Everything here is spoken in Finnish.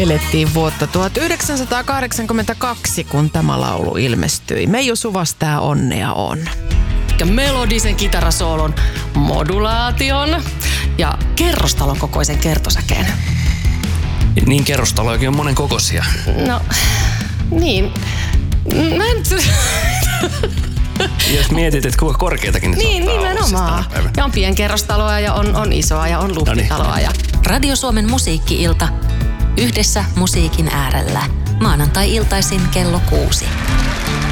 Elettiin vuotta 1982, kun tämä laulu ilmestyi. Meiju Suvas tää onnea on. Melodisen kitarasoolon, modulaation ja kerrostalon kokoisen kertosäkeen. Niin kerrostalojakin on monen kokoisia. No, niin. Mä en... Jos mietit, että kuinka korkeitakin niin, nimenomaan. Ja on pienkerrostaloa ja on isoa ja on luhtitaloa. Ja... Radio Suomen musiikki-ilta. Yhdessä musiikin äärellä. Maanantai-iltaisin kello 6.